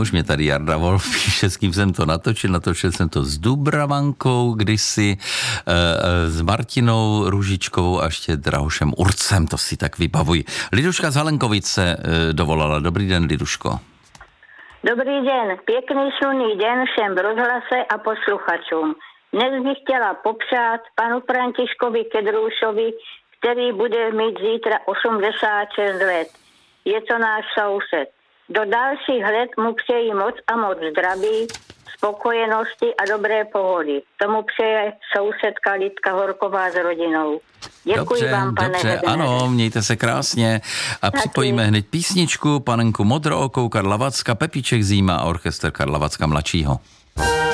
už mě tady Jarda Wolf píše, s kým jsem to natočil jsem to s Dubravankou kdysi, s Martinou Růžičkovou a ještě Drahošem Urcem, to si tak vybavuji. Liduška z Halenkovic se dovolala. Dobrý den, Liduško. Dobrý den, pěkný slunný den všem v rozhlase a posluchačům. Dnes bych chtěla popřát panu Františkovi Kedroušovi, který bude mít zítra 86 let. Je to náš soused. Do dalších let mu přeji moc a moc zdraví, spokojenosti a dobré pohody. Tomu přeje sousedka Lidka Horková s rodinou. Děkuji vám, pane Hednere. Ano, mějte se krásně a připojíme hned písničku Panenku Modrookou Karla Vacka, Pepíček Zíma a orchestr Karla Vacka mladšího.